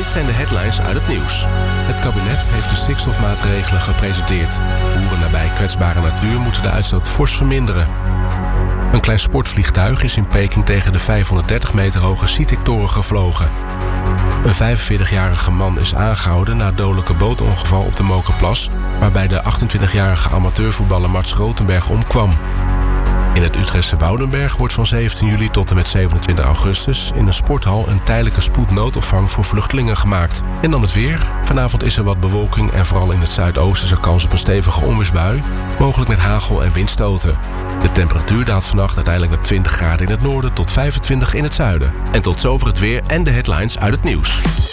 Dit zijn de headlines uit het nieuws. Het kabinet heeft de stikstofmaatregelen gepresenteerd. Boeren nabij kwetsbare natuur moeten de uitstoot fors verminderen. Een klein sportvliegtuig is in Peking tegen de 530 meter hoge CITIC-toren gevlogen. Een 45-jarige man is aangehouden na het dodelijke bootongeval op de Mokerplas, waarbij de 28-jarige amateurvoetballer Mats Rotenberg omkwam. In het Utrechtse Woudenberg wordt van 17 juli tot en met 27 augustus in een sporthal een tijdelijke spoednoodopvang voor vluchtelingen gemaakt. En dan het weer. Vanavond is er wat bewolking en vooral in het zuidoosten is er kans op een stevige onweersbui, mogelijk met hagel en windstoten. De temperatuur daalt vannacht uiteindelijk naar 20 graden in het noorden tot 25 in het zuiden. En tot zover het weer en de headlines uit het nieuws.